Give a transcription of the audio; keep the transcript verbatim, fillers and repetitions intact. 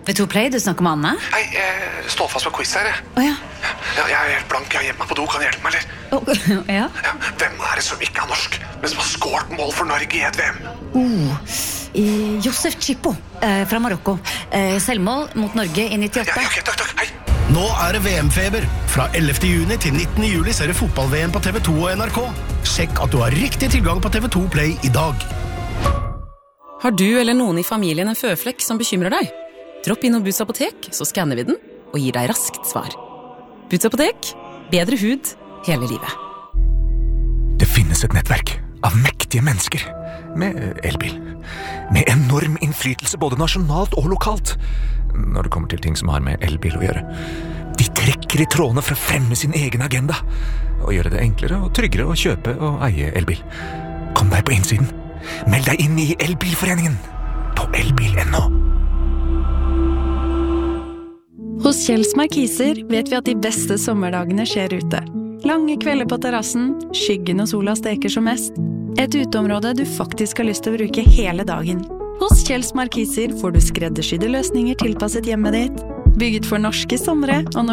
V to Play, du snakker med Anne? Hei, jeg står fast på quiz her, jeg. Åja. Ja, jeg er helt blank, jeg har gjemt meg på do, kan du hjelpe meg, eller? Oh, ja? Ja, hvem er det som ikke er norsk, men som har skåret mål for Norge i et V M? Oh, eh, Josef Chippo, eh, fra Marokko. Eh, selvmål mot Norge i nittiåtte. Ja, ok, takk, takk, hei. Nå er det V M-feber. Fra ellevte juni til nittende juli ser du fotball-V M på T V to og N R K. Sjekk at du har riktig tilgang på T V to Play i dag. Har du eller noen i familien en føflekk som bekymrer deg? Dropp inn og Boots apotek, så skanner vi den og gir deg raskt svar. Boots apotek, bedre hud hele livet. Det finnes et nettverk av mektige mennesker med elbil. Med enorm innflytelse både nasjonalt og lokalt. Når det kommer til ting som har med elbil å gjøre. De trekker i trådene for å fremme sin egen agenda. Og gjøre det enklere og tryggere å kjøpe og eie elbil. Kom deg på innsiden. Meld deg inn i Elbilforeningen på elbil punktum no. Hos Kjells Markiser vet vi at de beste sommerdagene skjer ute. Lange kvelder på terrassen, skyggen og sola steker som mest. Et uteområde du faktisk har lyst til å bruke hele dagen. Hos Kjells Markiser får du skreddersydde løsninger tilpasset hjemmet ditt, bygget for norske sommere og